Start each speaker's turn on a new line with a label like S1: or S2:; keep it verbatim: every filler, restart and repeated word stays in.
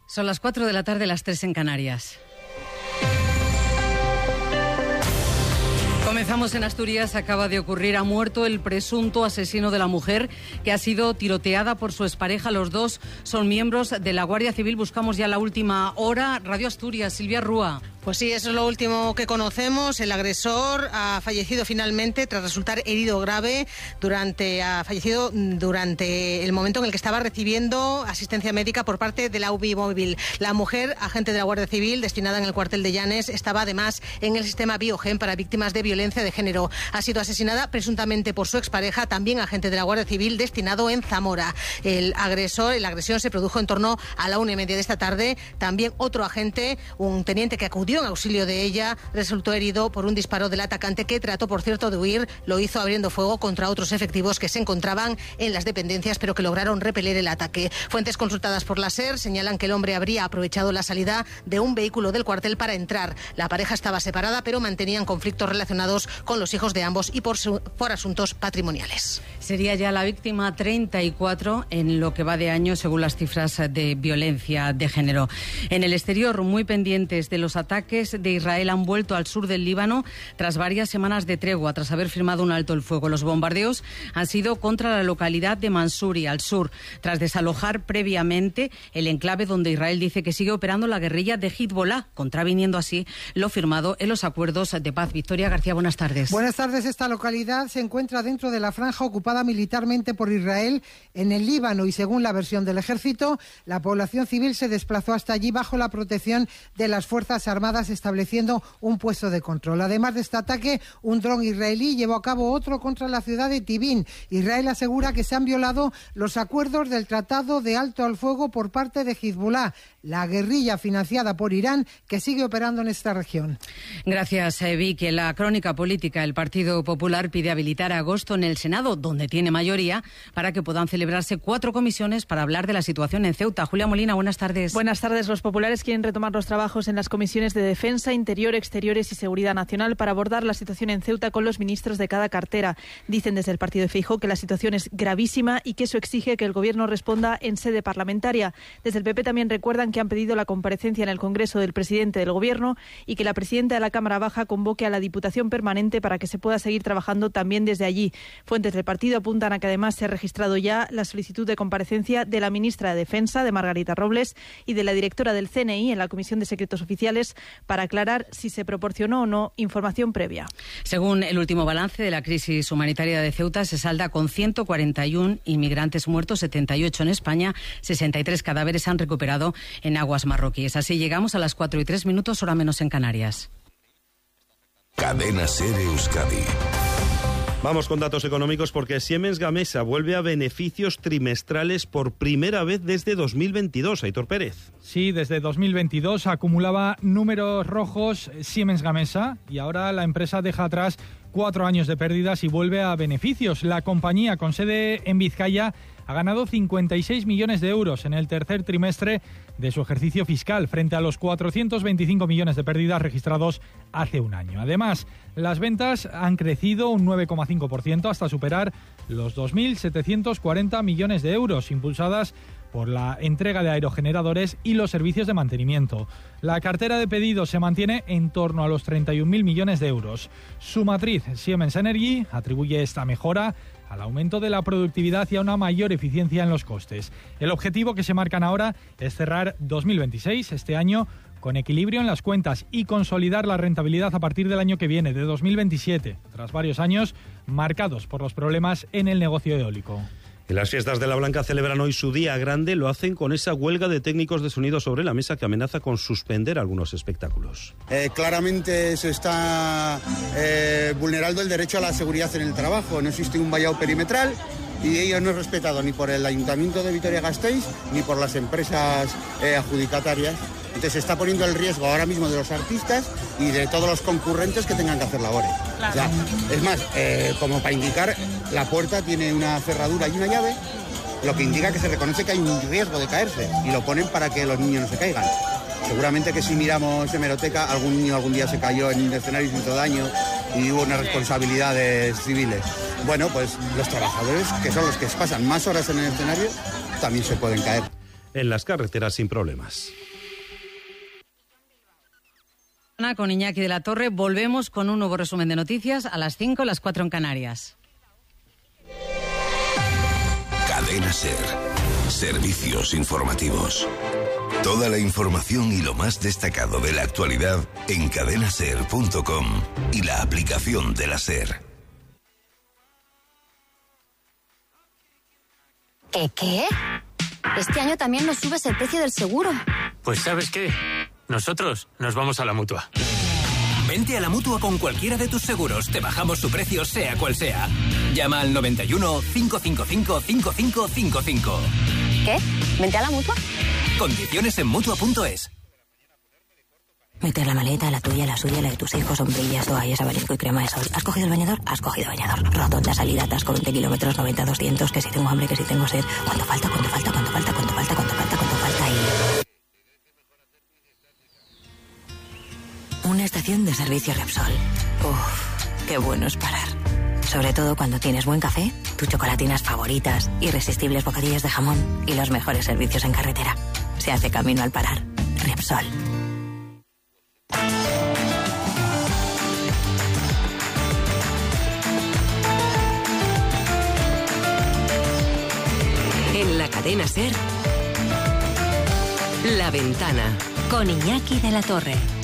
S1: Son las cuatro de la tarde, las tres en Canarias. Comenzamos en Asturias. Acaba de ocurrir, ha muerto el presunto asesino de la mujer que ha sido tiroteada por su expareja. Los dos son miembros de la Guardia Civil. Buscamos ya la última hora. Radio Asturias, Silvia Rúa.
S2: Pues sí, eso es lo último que conocemos. El agresor ha fallecido finalmente tras resultar herido grave. Durante ha fallecido durante el momento en el que estaba recibiendo asistencia médica por parte de la U B I móvil. La mujer, agente de la Guardia Civil, destinada en el cuartel de Llanes, estaba además en el sistema Biogen para víctimas de violencia de género. Ha sido asesinada presuntamente por su expareja, también agente de la Guardia Civil, destinado en Zamora. El agresor, la agresión se produjo en torno a la una y media de esta tarde. También otro agente, un teniente que acudió en auxilio de ella, resultó herido por un disparo del atacante, que trató, por cierto, de huir. Lo hizo abriendo fuego contra otros efectivos que se encontraban en las dependencias, pero que lograron repeler el ataque. Fuentes consultadas por la SER señalan que el hombre habría aprovechado la salida de un vehículo del cuartel para entrar. La pareja estaba separada, pero mantenían conflictos relacionados con los hijos de ambos y por, su, por asuntos patrimoniales.
S1: Sería ya la víctima treinta y cuatro en lo que va de año, según las cifras de violencia de género. En el exterior, muy pendientes de los ataques de Israel, han vuelto al sur del Líbano tras varias semanas de tregua, tras haber firmado un alto el fuego. Los bombardeos han sido contra la localidad de Mansuri, al sur, tras desalojar previamente el enclave donde Israel dice que sigue operando la guerrilla de Hezbollah, contraviniendo así lo firmado en los acuerdos de paz. Victoria García, buenas tardes.
S3: Buenas tardes. Esta localidad se encuentra dentro de la franja ocupada militarmente por Israel en el Líbano y, según la versión del ejército, la población civil se desplazó hasta allí bajo la protección de las Fuerzas Armadas, estableciendo un puesto de control. Además de este ataque, un dron israelí llevó a cabo otro contra la ciudad de Tibín. Israel asegura que se han violado los acuerdos del Tratado de Alto al Fuego por parte de Hezbollah, la guerrilla financiada por Irán que sigue operando en esta región.
S1: Gracias, Vicky. En la crónica política, el Partido Popular pide habilitar agosto en el Senado, donde tiene mayoría, para que puedan celebrarse cuatro comisiones para hablar de la situación en Ceuta. Julia Molina, buenas tardes.
S4: Buenas tardes. Los populares quieren retomar los trabajos en las comisiones de Defensa, Interior, Exteriores y Seguridad Nacional para abordar la situación en Ceuta con los ministros de cada cartera. Dicen desde el partido de Feijóo que la situación es gravísima y que eso exige que el Gobierno responda en sede parlamentaria. Desde el P P también recuerdan que han pedido la comparecencia en el Congreso del presidente del Gobierno y que la presidenta de la Cámara Baja convoque a la Diputación Permanente para que se pueda seguir trabajando también desde allí. Fuentes del partido apuntan a que además se ha registrado ya la solicitud de comparecencia de la ministra de Defensa, de Margarita Robles, y de la directora del C N I en la Comisión de Secretos Oficiales para aclarar si se proporcionó o no información previa.
S1: Según el último balance de la crisis humanitaria de Ceuta, se salda con ciento cuarenta y uno inmigrantes muertos, setenta y ocho en España, sesenta y tres cadáveres se han recuperado en aguas marroquíes. Así llegamos a las cuatro y tres minutos, hora menos en Canarias.
S5: Cadena SER Euskadi.
S6: Vamos con datos económicos porque Siemens Gamesa vuelve a beneficios trimestrales por primera vez desde dos mil veintidós. Aitor Pérez.
S7: Sí, desde dos mil veintidós acumulaba números rojos Siemens Gamesa y ahora la empresa deja atrás cuatro años de pérdidas y vuelve a beneficios. La compañía, con sede en Vizcaya, ha ganado cincuenta y seis millones de euros en el tercer trimestre de su ejercicio fiscal, frente a los cuatrocientos veinticinco millones de pérdidas registrados hace un año. Además, las ventas han crecido un nueve coma cinco por ciento hasta superar los dos mil setecientos cuarenta millones de euros, impulsadas por la entrega de aerogeneradores y los servicios de mantenimiento. La cartera de pedidos se mantiene en torno a los treinta y un mil millones de euros. Su matriz, Siemens Energy, atribuye esta mejora al aumento de la productividad y a una mayor eficiencia en los costes. El objetivo que se marcan ahora es cerrar dos mil veintiséis, este año, con equilibrio en las cuentas y consolidar la rentabilidad a partir del año que viene, de dos mil veintisiete, tras varios años marcados por los problemas en el negocio eólico.
S6: En las fiestas de la Blanca celebran hoy su día grande, lo hacen con esa huelga de técnicos de sonido sobre la mesa que amenaza con suspender algunos espectáculos.
S8: Eh, claramente se está eh, vulnerando el derecho a la seguridad en el trabajo. No existe un vallado perimetral y ello no es respetado ni por el Ayuntamiento de Vitoria-Gasteiz ni por las empresas eh, adjudicatarias. Entonces se está poniendo el riesgo ahora mismo de los artistas y de todos los concurrentes que tengan que hacer labores. Claro. O sea, es más, eh, como para indicar, la puerta tiene una cerradura y una llave, lo que indica que se reconoce que hay un riesgo de caerse y lo ponen para que los niños no se caigan. Seguramente que si miramos hemeroteca, algún niño algún día se cayó en el escenario y hizo daño y hubo unas responsabilidades civiles. Bueno, pues los trabajadores, que son los que pasan más horas en el escenario, también se pueden caer.
S6: en las carreteras sin problemas.
S1: Con Iñaki de la Torre volvemos con un nuevo resumen de noticias a las cinco, las cuatro en Canarias.
S5: Cadena SER. Servicios informativos. Toda la información y lo más destacado de la actualidad en cadena ser punto com y la aplicación de la SER.
S9: ¿Qué qué? Este año también nos subes el precio del seguro.
S10: Pues ¿sabes qué? Nosotros nos vamos a la Mutua.
S11: Vente a la Mutua con cualquiera de tus seguros. Te bajamos su precio sea cual sea. Llama al noventa y uno, cinco cinco cinco, cinco cinco cinco cinco.
S9: ¿Qué? ¿Vente a la Mutua?
S11: Condiciones en Mutua punto es.
S12: Meter la maleta, la tuya, la suya, la de tus hijos, sombrillas, toallas, abanico y crema de sol. ¿Has cogido el bañador? Has cogido bañador. Rotonda, salida, atasco, veinte kilómetros, noventa, doscientos, que si tengo hambre, que si tengo sed. ¿Cuánto falta? ¿Cuánto falta? ¿Cuánto falta? ¿Cuánto falta? ¿Cuánto falta? ¿Cuánto falta? Y... una estación de servicio Repsol. Uff, qué bueno es parar. Sobre todo cuando tienes buen café, tus chocolatinas favoritas, irresistibles bocadillos de jamón y los mejores servicios en carretera. Se hace camino al parar. Repsol.
S13: En la cadena SER, La Ventana.
S14: Con Iñaki de la Torre.